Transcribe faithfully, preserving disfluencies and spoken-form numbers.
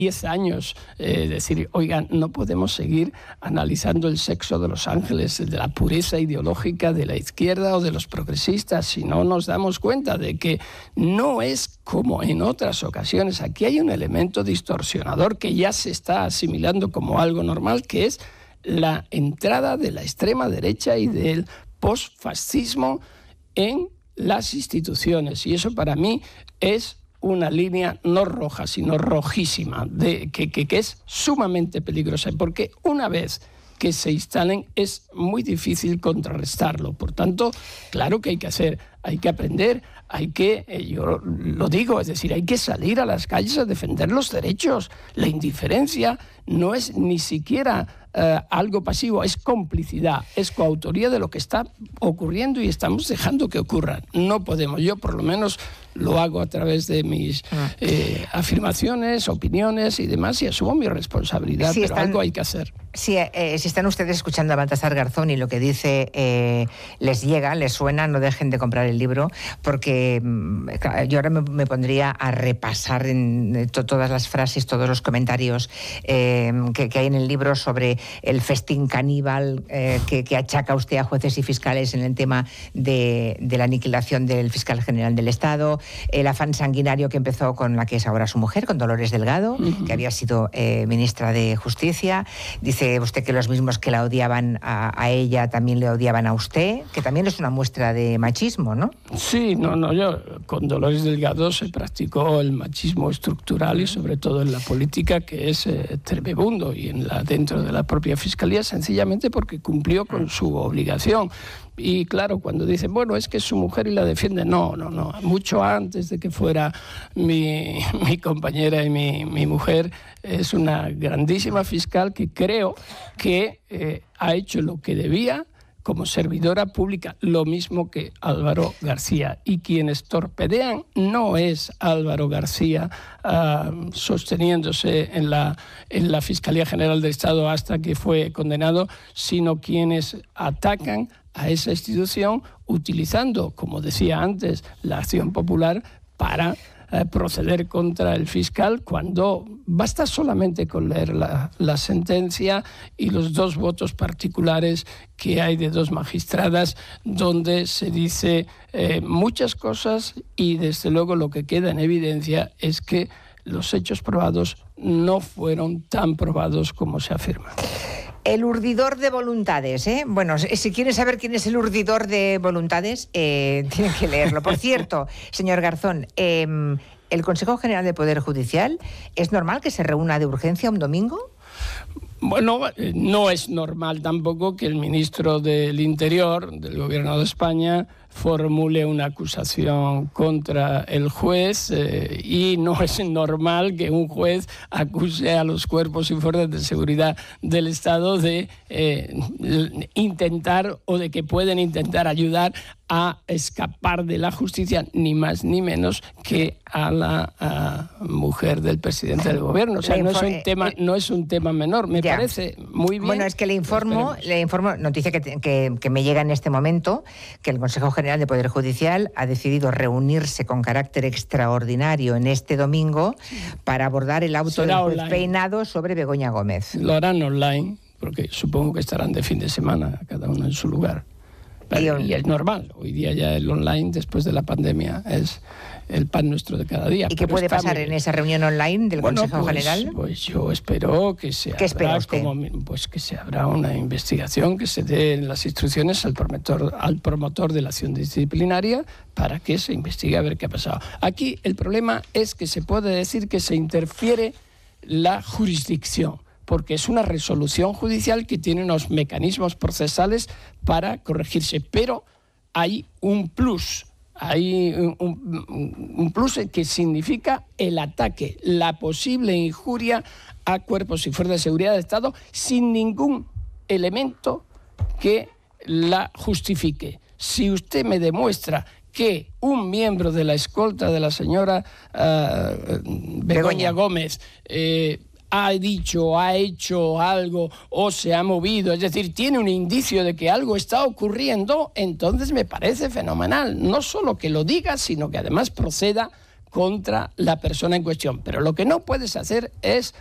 diez años, eh, decir, oigan, no podemos seguir analizando el sexo de los ángeles, de la pureza ideológica de la izquierda o de los progresistas, si no nos damos cuenta de que no es como en otras ocasiones. Aquí hay un elemento distorsionador que ya se está asimilando como algo normal, que es la entrada de la extrema derecha y del posfascismo en las instituciones. Y eso para mí es una línea no roja, sino rojísima, de, que, que, que es sumamente peligrosa, porque una vez que se instalen es muy difícil contrarrestarlo. Por tanto, claro que hay que hacer, hay que aprender, hay que, eh, yo lo digo, es decir, hay que salir a las calles a defender los derechos. La indiferencia no es ni siquiera eh, algo pasivo, es complicidad, es coautoría de lo que está ocurriendo y estamos dejando que ocurra. No podemos, yo por lo menos lo hago a través de mis eh, afirmaciones, opiniones y demás, y asumo mi responsabilidad, sí, pero están, algo hay que hacer. Sí, eh, si están ustedes escuchando a Baltasar Garzón y lo que dice eh, les llega, les suena, no dejen de comprar el libro, porque claro, yo ahora me, me pondría a repasar en to, todas las frases, todos los comentarios eh, que, que hay en el libro sobre el festín caníbal eh, que, que achaca usted a jueces y fiscales en el tema de, de la aniquilación del fiscal general del Estado, el afán sanguinario que empezó con la que es ahora su mujer, con Dolores Delgado, uh-huh. que había sido eh, ministra de Justicia. Dice usted que los mismos que la odiaban a, a ella también le odiaban a usted, que también es una muestra de machismo, ¿no? Sí, no, no, yo con Dolores Delgado se practicó el machismo estructural y sobre todo en la política, que es eh, tremebundo, y en la, dentro de la propia Fiscalía, sencillamente porque cumplió con su obligación. Y claro, cuando dicen, bueno, es que es su mujer y la defiende, no, no, no. Mucho antes de que fuera mi, mi compañera y mi, mi mujer, es una grandísima fiscal que creo que eh, ha hecho lo que debía como servidora pública, lo mismo que Álvaro García. Y quienes torpedean no es Álvaro García uh, sosteniéndose en la, en la Fiscalía General del Estado hasta que fue condenado, sino quienes atacan a esa institución utilizando, como decía antes, la acción popular para eh, proceder contra el fiscal, cuando basta solamente con leer la, la sentencia y los dos votos particulares que hay de dos magistradas, donde se dice eh, muchas cosas, y desde luego lo que queda en evidencia es que los hechos probados no fueron tan probados como se afirma. El urdidor de voluntades, ¿eh? Bueno, si quieren saber quién es el urdidor de voluntades, eh, tienen que leerlo. Por cierto, señor Garzón, eh, ¿el Consejo General del Poder Judicial es normal que se reúna de urgencia un domingo? Bueno, no es normal tampoco que el ministro del Interior del Gobierno de España formule una acusación contra el juez eh, y no es normal que un juez acuse a los cuerpos y fuerzas de seguridad del Estado de eh, intentar o de que pueden intentar ayudar a escapar de la justicia, ni más ni menos que a la a mujer del presidente del gobierno. O sea, no es un tema, no es un tema menor. Me ya. parece muy bien. Bueno, es que le informo, le informo, noticia que, que, que me llega en este momento, que el Consejo General de Poder Judicial ha decidido reunirse con carácter extraordinario en este domingo para abordar el auto del juez Peinado sobre Begoña Gómez. Lo harán online, porque supongo que estarán de fin de semana, cada uno en su lugar. Pero, y es normal, hoy día ya el online, después de la pandemia, es el pan nuestro de cada día. ¿Y qué puede pasar muy... en esa reunión online del bueno, Consejo pues, General? Pues yo espero que se ¿Qué espera usted? Como, pues que se abra una investigación, que se den las instrucciones al promotor, al promotor de la acción disciplinaria para que se investigue a ver qué ha pasado. Aquí el problema es que se puede decir que se interfiere la jurisdicción, porque es una resolución judicial que tiene unos mecanismos procesales para corregirse, pero hay un plus, hay un, un, un plus que significa el ataque, la posible injuria a cuerpos y fuerzas de seguridad del Estado sin ningún elemento que la justifique. Si usted me demuestra que un miembro de la escolta de la señora uh, Begoña, Begoña Gómez eh, ha dicho, ha hecho algo o se ha movido, es decir, tiene un indicio de que algo está ocurriendo, entonces me parece fenomenal. No solo que lo diga, sino que además proceda contra la persona en cuestión. Pero lo que no puedes hacer es